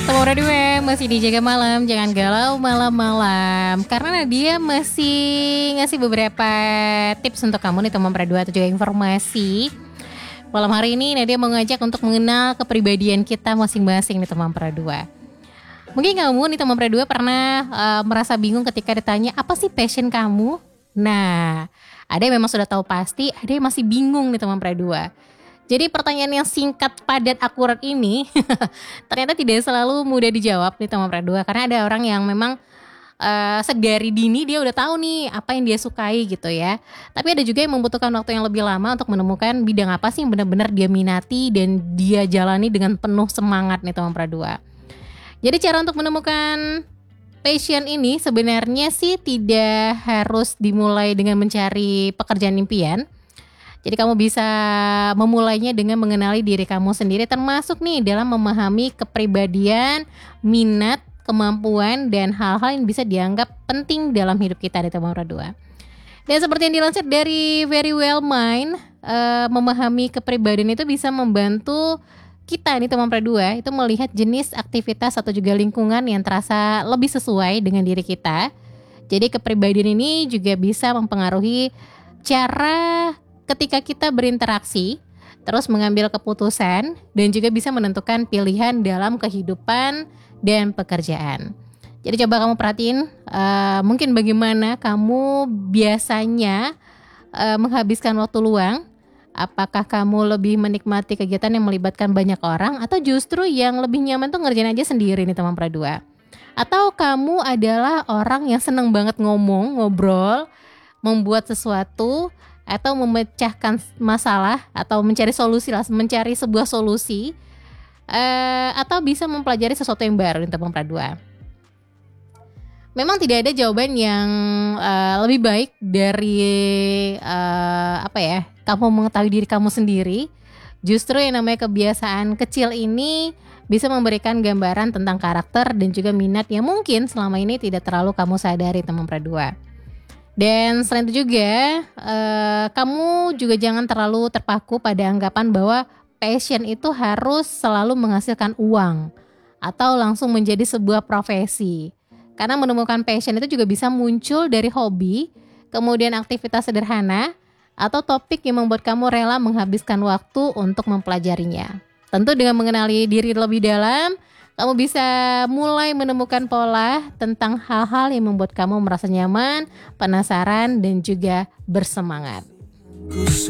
Teman Radiowe masih dijaga malam, jangan galau malam-malam. Karena dia masih ngasih beberapa tips untuk kamu nih teman Radiowe atau juga informasi. Malam hari ini Nadia mengajak untuk mengenal kepribadian kita masing-masing nih teman Radiowe. Mungkin kamu nih teman Radiowe pernah merasa bingung ketika ditanya apa sih passion kamu? Nah, ada yang memang sudah tahu pasti, ada yang masih bingung nih teman Radiowe. Jadi pertanyaan yang singkat, padat, akurat ini ternyata tidak selalu mudah dijawab nih teman Pradua. Karena ada orang yang memang sedari dini dia udah tahu nih apa yang dia sukai gitu ya. Tapi ada juga yang membutuhkan waktu yang lebih lama untuk menemukan bidang apa sih yang benar-benar dia minati dan dia jalani dengan penuh semangat nih teman Pradua. Jadi cara untuk menemukan passion ini sebenarnya sih tidak harus dimulai dengan mencari pekerjaan impian. Jadi kamu bisa memulainya dengan mengenali diri kamu sendiri, termasuk nih dalam memahami kepribadian, minat, kemampuan, dan hal-hal yang bisa dianggap penting dalam hidup kita di Teman Radua. Dan seperti yang dilansir dari Very Well Mind, memahami kepribadian itu bisa membantu kita nih Teman Radua itu melihat jenis aktivitas atau juga lingkungan yang terasa lebih sesuai dengan diri kita. Jadi kepribadian ini juga bisa mempengaruhi cara ketika kita berinteraksi, terus mengambil keputusan, dan juga bisa menentukan pilihan dalam kehidupan dan pekerjaan. Jadi coba kamu perhatiin, mungkin bagaimana kamu biasanya menghabiskan waktu luang. Apakah kamu lebih menikmati kegiatan yang melibatkan banyak orang, atau justru yang lebih nyaman tuh ngerjain aja sendiri nih teman Pradua? Atau kamu adalah orang yang seneng banget ngobrol, membuat sesuatu, atau memecahkan masalah atau mencari solusi lah, mencari sebuah solusi, atau bisa mempelajari sesuatu yang baru di Teman Pradua. Memang tidak ada jawaban yang lebih baik dari kamu mengetahui diri kamu sendiri. Justru yang namanya kebiasaan kecil ini bisa memberikan gambaran tentang karakter dan juga minat yang mungkin selama ini tidak terlalu kamu sadari Teman Pradua. Dan selain itu juga kamu juga jangan terlalu terpaku pada anggapan bahwa passion itu harus selalu menghasilkan uang atau langsung menjadi sebuah profesi. Karena menemukan passion itu juga bisa muncul dari hobi, kemudian aktivitas sederhana, atau topik yang membuat kamu rela menghabiskan waktu untuk mempelajarinya. Tentu dengan mengenali diri lebih dalam, kamu bisa mulai menemukan pola tentang hal-hal yang membuat kamu merasa nyaman, penasaran, dan juga bersemangat.